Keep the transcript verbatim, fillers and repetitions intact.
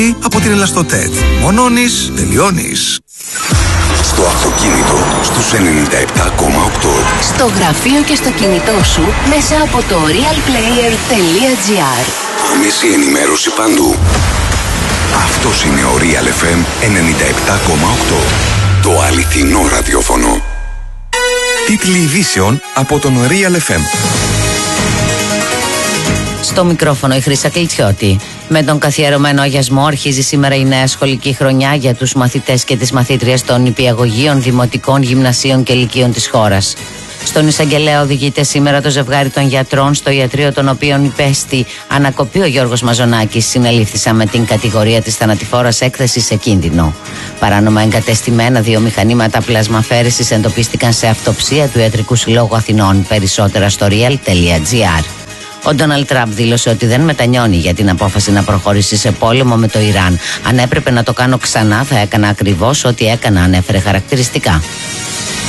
από την Ελαστοτέτ. Μονώνεις, τελειώνεις. Στο αυτοκίνητο, στους ενενήντα επτά κόμμα οκτώ. Στο γραφείο και στο κινητό σου, μέσα από το realplayer τελεία gr. Άμεση ενημέρωση παντού. Αυτός είναι ο Real εφ εμ ενενήντα επτά κόμμα οκτώ. Το αληθινό ραδιόφωνο. Τίτλοι ειδήσεων από τον Real εφ εμ. Στο μικρόφωνο η Χρύσα Κλητσιώτη. Με τον καθιερωμένο αγιασμό αρχίζει σήμερα η νέα σχολική χρονιά για τους μαθητές και τις μαθήτριες των νηπιαγωγείων, δημοτικών, γυμνασίων και λυκείων της χώρας. Στον εισαγγελέα οδηγείται σήμερα το ζευγάρι των γιατρών, στο ιατρείο των οποίων υπέστη ανακοπή ο Γιώργος Μαζονάκης, συνελήφθησαν με την κατηγορία της θανατηφόρας έκθεσης σε κίνδυνο. Παράνομα εγκατεστημένα δύο μηχανήματα πλασμαφέρεσης εντοπίστηκαν σε αυτοψία του Ιατρικού Συλλόγου Αθηνών. Περισσότερα στο real τελεία gr. Ο Ντόναλντ Τραμπ δήλωσε ότι δεν μετανιώνει για την απόφαση να προχωρήσει σε πόλεμο με το Ιράν. Αν έπρεπε να το κάνω ξανά, θα έκανα ακριβώς ό,τι έκανα, ανέφερε χαρακτηριστικά.